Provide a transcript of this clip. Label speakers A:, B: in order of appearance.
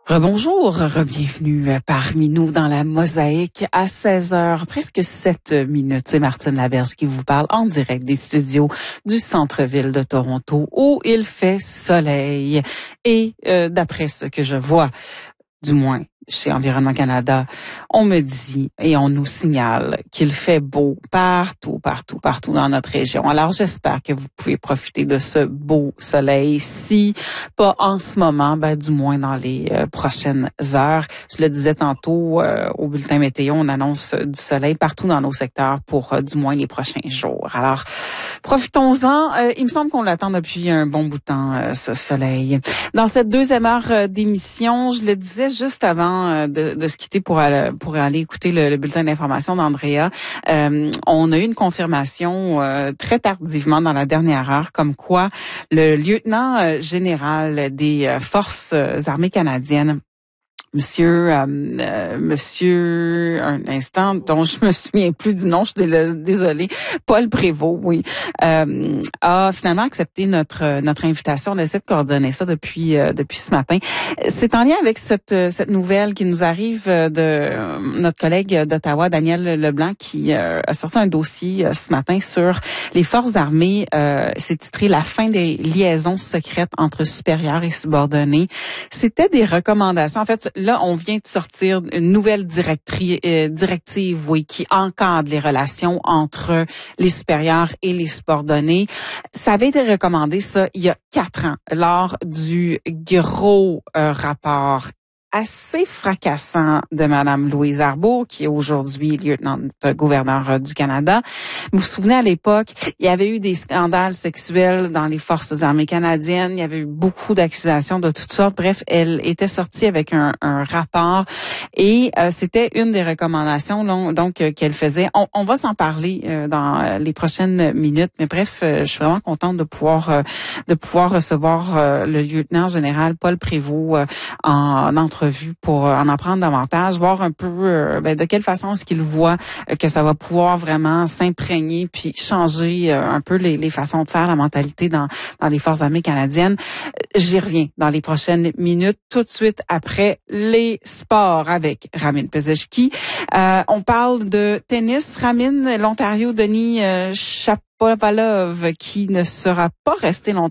A: Rebonjour, bienvenue parmi nous dans la mosaïque à 16h, presque 7 minutes. C'est Martine Laberge qui vous parle en direct des studios du centre-ville de Toronto où il fait soleil. Et d'après ce que je vois, du moins chez Environnement Canada, on me dit et on nous signale qu'il fait beau partout dans notre région. Alors j'espère que vous pouvez profiter de ce beau soleil. Si pas en ce moment, du moins dans les prochaines heures. Je le disais tantôt au bulletin météo, on annonce du soleil partout dans nos secteurs pour du moins les prochains jours. Alors profitons-en. Il me semble qu'on l'attend depuis un bon bout de temps, ce soleil. Dans cette deuxième heure d'émission, je le disais juste avant de se quitter pour aller écouter le bulletin d'information d'Andrea. On a eu une confirmation très tardivement dans la dernière heure, comme quoi le lieutenant général des forces armées canadiennes, Monsieur, un instant, dont je me souviens plus du nom, je suis désolée, Paul Prévost, oui, a finalement accepté notre invitation. On essaie de coordonner ça depuis ce matin. C'est en lien avec cette nouvelle qui nous arrive de notre collègue d'Ottawa, Daniel Leblanc, qui a sorti un dossier ce matin sur les forces armées. C'est titré La fin des liaisons secrètes entre supérieurs et subordonnés. C'était des recommandations. En fait, là, on vient de sortir une nouvelle directive, qui encadre les relations entre les supérieurs et les subordonnés. Ça avait été recommandé, ça, il y a 4 ans, lors du gros rapport assez fracassant de Madame Louise Arbour, qui est aujourd'hui lieutenant-gouverneur du Canada. Vous vous souvenez, à l'époque, il y avait eu des scandales sexuels dans les forces armées canadiennes. Il y avait eu beaucoup d'accusations de toutes sortes. Bref, elle était sortie avec un rapport et c'était une des recommandations donc qu'elle faisait. On va s'en parler dans les prochaines minutes, mais bref, je suis vraiment contente de pouvoir recevoir le lieutenant général Paul Prévost en entrevue pour en apprendre davantage, voir un peu de quelle façon est-ce qu'il voit que ça va pouvoir vraiment s'imprégner puis changer un peu les façons de faire, la mentalité dans les forces armées canadiennes. J'y reviens dans les prochaines minutes, tout de suite après les sports avec Ramin Pezeshki. On parle de tennis. Ramin, l'Ontario, Denis Shapovalov, qui ne sera pas resté longtemps